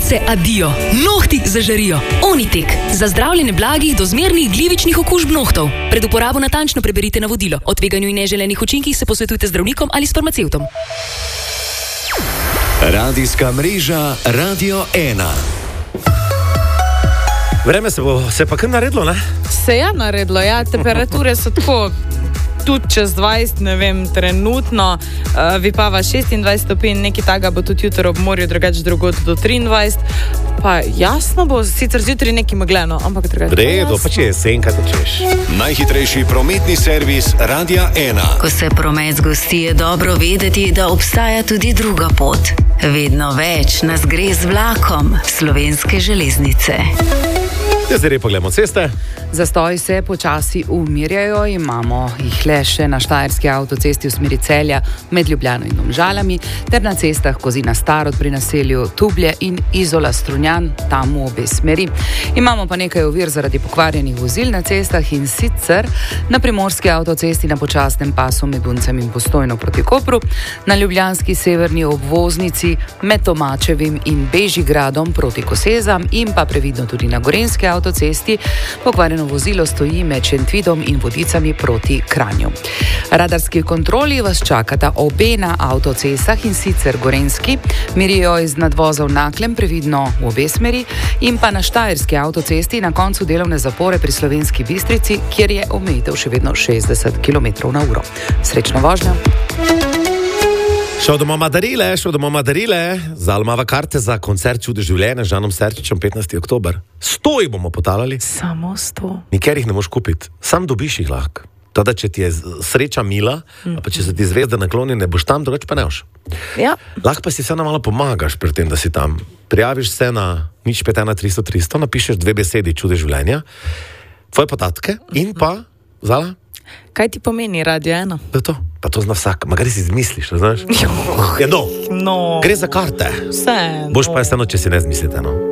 Ustnice adijo, nohti zažarijo. Onitek. Za zdravljenje blagih do zmernih glivičnih okužb nohtov. Pred uporabo natančno preberite navodilo. O tveganju in neželenih učinkih se posvetujte z zdravnikom ali s farmacevtom. Radijska mreža Radio 1. Vreme se pa kar naredilo, ne? Se je naredilo, ja, temperature so tako tudi čez 20, ne vem, trenutno, vipava 26 stopinj, nekaj taga bo tudi jutro ob morju, drugače drugod do 23, pa jasno bo, sicer zjutraj nekaj megleno, ampak drugače. Redo, pa če jesen, kaj tečeš. Najhitrejši prometni servis Radia 1. Ko se promet zgosti, je dobro vedeti, da obstaja tudi druga pot. Vedno več nas gre z vlakom Slovenske železnice. Zdaj pogledamo ceste. Zastoji se počasi umirjajo, imamo jih le še na Štajerski avtocesti v smeri Celja med Ljubljano in Domžalami, ter na cestah Kozina Starod pri naselju Tublje in Izola Strunjan, tam v obe smeri. Imamo pa nekaj ovir zaradi pokvarjenih vozil na cestah, in sicer na Primorski avtocesti na počasnem pasu med Uncem in Postojno proti Kopru, na ljubljanski severni obvoznici med Tomačevim in Bežigradom proti Kosezam in pa previdno tudi na Gorenjski avtocesti. Pokvarjeno vozilo stoji med Šentvidom in Vodicami proti Kranju. Radarski kontroli vas čakata obe na avtocestah, in sicer Gorenjski, merijo iz nadvoza v Naklem, previdno v obe smeri, in pa na Štajerski avtocesti na koncu delovne zapore pri Slovenski Bistrici, kjer je omejitev še vedno 60 km/h. Srečno vožnjo! Šel domov Madarile, Zalmava karte za koncert Čudo življenja z Žanom Serčičem 15. oktober. 100 jih bomo potalali. Samo 100. Nikjer jih ne moš kupiti, sam dobiš jih lahko. Tada, če ti je sreča mila, pa če se ti zvezda nakloni, ne boš tam, drugače pa ne boš. Ja. Lahko pa si vseeno malo pomagaš pri tem, da si tam. Prijaviš se na 051 300 300, napišeš 2 besedi Čudo življenja, tvoje podatke in pa, Zala? Kaj ti pomeni Radio 1? To je to. Pa to zna vsak, magari si izmisliš, znaš? Ja, no. No. Gre za karte. Vse. Boš pa vseeno, če si ne zmislite, no.